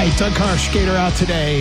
right, Doug Carr, skater out today,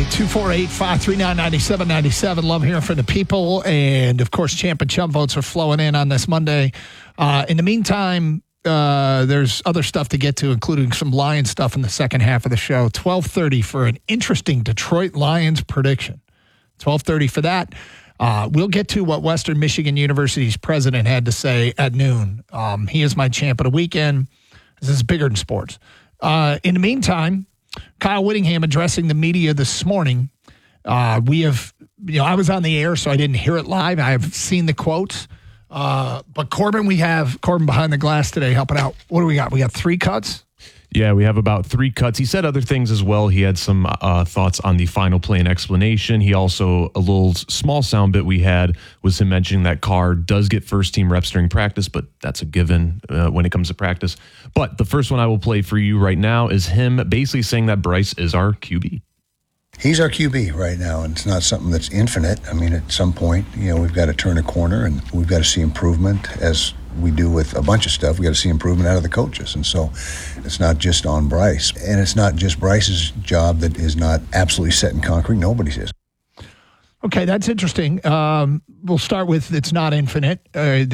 248-539-9797. Love hearing from the people. And, of course, Champ and Chump votes are flowing in on this Monday. In the meantime, there's other stuff to get to, including some Lions stuff in the second half of the show. 12:30 for an interesting Detroit Lions prediction. 12:30 for that. We'll get to what Western Michigan University's president had to say at noon. He is my champ of the weekend. This is bigger than sports. In the meantime, Kyle Whittingham addressing the media this morning. I was on the air, so I didn't hear it live. I've seen the quotes. But Corbin, we have Corbin behind the glass today helping out. What do we got? We got 3 cuts? Yeah, we have about 3 cuts. He said other things as well. He had some thoughts on the final play and explanation. He also, a little small sound bit we had was him mentioning that Carr does get first-team reps during practice, but that's a given when it comes to practice. But the first one I will play for you right now is him basically saying that Bryce is our QB. He's our QB right now, and it's not something that's infinite. I mean, at some point, we've got to turn a corner, and we've got to see improvement as we do with a bunch of stuff. We got to see improvement out of the coaches. And so it's not just on Bryce. And it's not just Bryce's job that is not absolutely set in concrete. Nobody's is. Okay, that's interesting. We'll start with it's not infinite. I've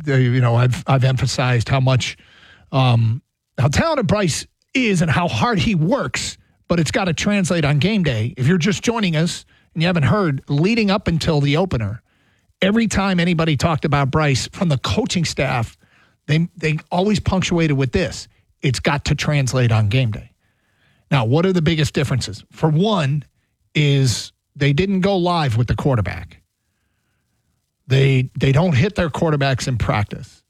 emphasized how much, how talented Bryce is and how hard he works, but it's got to translate on game day. If you're just joining us and you haven't heard, leading up until the opener, every time anybody talked about Bryce from the coaching staff, they always punctuated with this. It's got to translate on game day. Now, what are the biggest differences? For one is they didn't go live with the quarterback. They don't hit their quarterbacks in practice.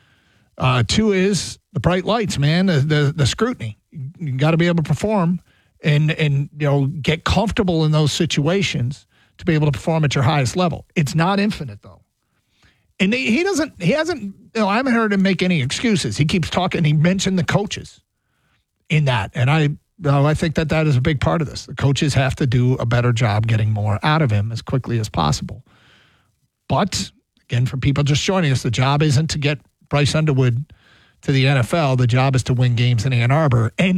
2 is the bright lights, man, the scrutiny. You got to be able to perform and get comfortable in those situations to be able to perform at your highest level. It's not infinite, though. And he hasn't, I haven't heard him make any excuses. He keeps talking. He mentioned the coaches in that. And I think that is a big part of this. The coaches have to do a better job getting more out of him as quickly as possible. But, again, for people just joining us, the job isn't to get Bryce Underwood to the NFL. The job is to win games in Ann Arbor. And